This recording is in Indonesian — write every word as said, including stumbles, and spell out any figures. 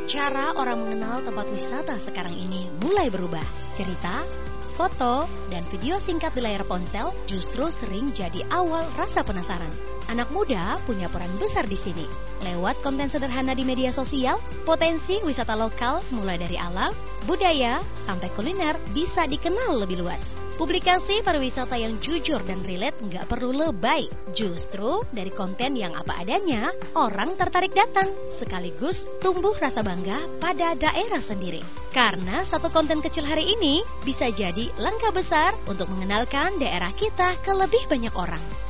Cara orang mengenal tempat wisata sekarang ini mulai berubah. Cerita, foto, dan video singkat di layar ponsel justru sering jadi awal rasa penasaran. Anak muda punya peran besar di sini. Lewat konten sederhana di media sosial, potensi wisata lokal mulai dari alam, budaya, sampai kuliner bisa dikenal lebih luas. Publikasi pariwisata yang jujur dan relate nggak perlu lebay. Justru dari konten yang apa adanya, orang tertarik datang. Sekaligus tumbuh rasa bangga pada daerah sendiri. Karena satu konten kecil hari ini bisa jadi langkah besar untuk mengenalkan daerah kita ke lebih banyak orang.